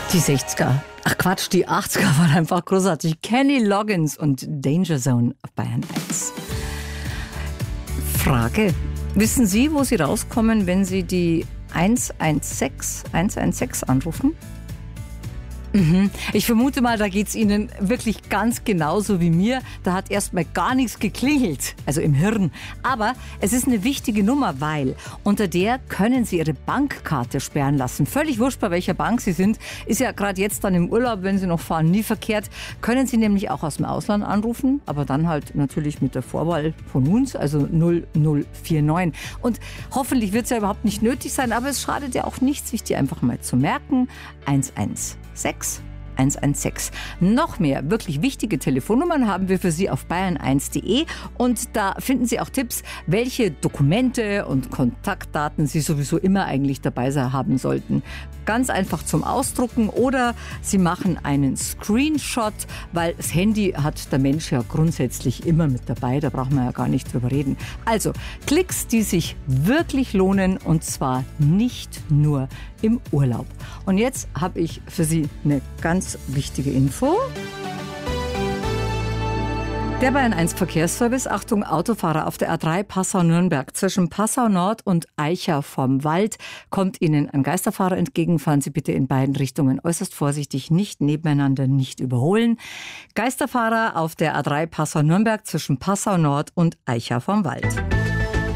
Die 60er. Ach Quatsch, die 80er waren einfach großartig. Kenny Loggins und Danger Zone auf Bayern 1. Frage. Wissen Sie, wo Sie rauskommen, wenn Sie die 116 anrufen? Ich vermute mal, da geht es Ihnen wirklich ganz genauso wie mir. Da hat erstmal gar nichts geklingelt, also im Hirn. Aber es ist eine wichtige Nummer, weil unter der können Sie Ihre Bankkarte sperren lassen. Völlig wurscht, bei welcher Bank Sie sind. Ist ja gerade jetzt dann im Urlaub, wenn Sie noch fahren, nie verkehrt. Können Sie nämlich auch aus dem Ausland anrufen, aber dann halt natürlich mit der Vorwahl von uns, also 0049. Und hoffentlich wird es ja überhaupt nicht nötig sein, aber es schadet ja auch nicht, sich die einfach mal zu merken. 116 116. Noch mehr wirklich wichtige Telefonnummern haben wir für Sie auf bayern1.de und da finden Sie auch Tipps, welche Dokumente und Kontaktdaten Sie sowieso immer eigentlich dabei haben sollten. Ganz einfach zum Ausdrucken oder Sie machen einen Screenshot, weil das Handy hat der Mensch ja grundsätzlich immer mit dabei, da brauchen wir ja gar nicht drüber reden. Also Klicks, die sich wirklich lohnen und zwar nicht nur im Urlaub. Und jetzt habe ich für Sie eine ganz wichtige Info. Der Bayern 1 Verkehrsservice, Achtung Autofahrer auf der A3 Passau-Nürnberg. Zwischen Passau Nord und Eicha vorm Wald kommt Ihnen ein Geisterfahrer entgegen. Fahren Sie bitte in beiden Richtungen äußerst vorsichtig, nicht nebeneinander, nicht überholen. Geisterfahrer auf der A3 Passau-Nürnberg zwischen Passau Nord und Eicha vorm Wald.